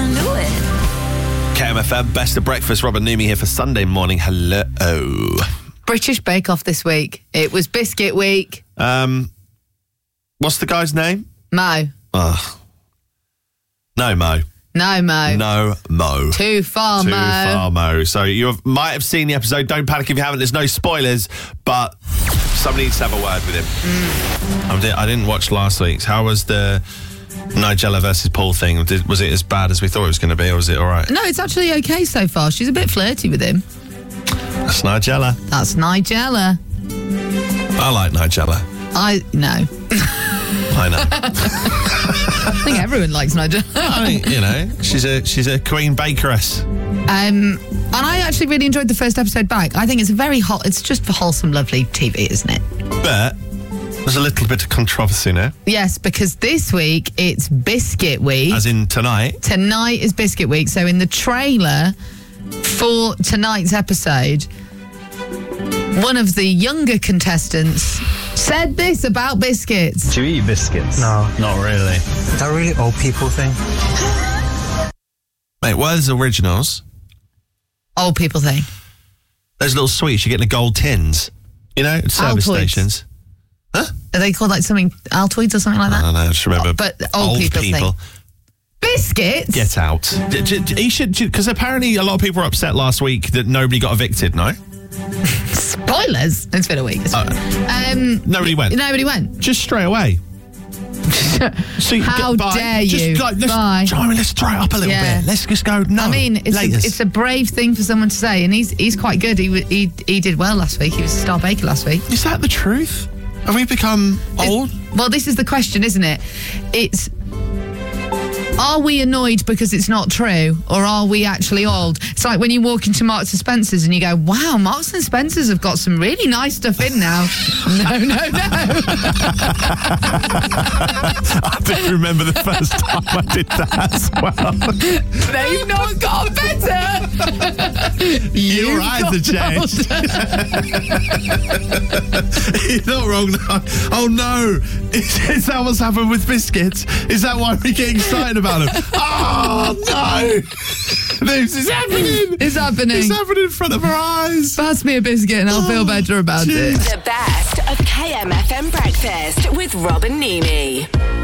can do it. KMFM, best of breakfast. Robin Numi here for Sunday morning. Hello. British Bake Off this week. It was Biscuit Week. What's the guy's name? Mo. Oh. No, Mo. No, Mo. No, Mo. Too far, Too Mo. far, Mo. So you might have seen the episode. Don't panic if you haven't. There's no spoilers, but somebody needs to have a word with him. I didn't watch last week's. How was the Nigella versus Paul thing? Was it as bad as we thought it was going to be, or was it all right? No, it's actually okay so far. She's a bit flirty with him. That's Nigella. That's Nigella. I like Nigella. No. I know. I think everyone likes Nigella. I mean, you know, she's a queen bakeress. And I actually really enjoyed the first episode back. I think it's it's just for wholesome, lovely TV, isn't it? But there's a little bit of controversy now. Yes, because this week it's Biscuit Week. As in tonight. Tonight is Biscuit Week. So in the trailer for tonight's episode, one of the younger contestants said this about biscuits. Do you eat biscuits? No. Not really. Is that really old people thing? Mate, where's originals? Old people thing. Those little sweets you get in the gold tins. You know, at service Altoids. stations. Huh? Are they called like something, Altoids or something like I that? don't know, I just remember. But old people thing. Biscuits? Get out. He should, because apparently a lot of people were upset last week that nobody got evicted, no? Spoilers. It's been a week. Nobody went. Nobody went. Just straight away. So How dare you? Bye. Let's try it up a little bit. Let's just go. No, I mean, it's a brave thing for someone to say, and he's quite good. He did well last week. He was a star baker last week. Is that the truth? Have we become old? Well, this is the question, isn't it? Are we annoyed because it's not true, or are we actually old? It's like when you walk into Marks and Spencer's and you go, wow, Marks and Spencer's have got some really nice stuff in now. No. I do remember the first time I did that as well. They've not got better. Your eyes have changed. You're not wrong now. Oh no. Is that what's happened with biscuits? Is that why we get excited about them? Oh no. This is happening. It's happening. It's happening in front of our eyes. Pass me a biscuit and I'll feel better about it. The best of KMFM breakfast with Robin Nimi.